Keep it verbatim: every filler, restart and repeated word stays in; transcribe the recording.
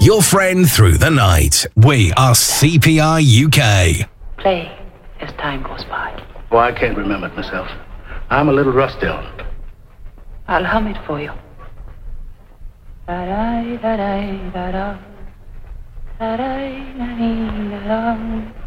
your friend through the night. We are C P I U K. Play as time goes by. Oh, I can't remember it myself. I'm a little rusty on it. I'll hum it for you. Da-da-da-da-da-da. Da-da-da-da-da-da.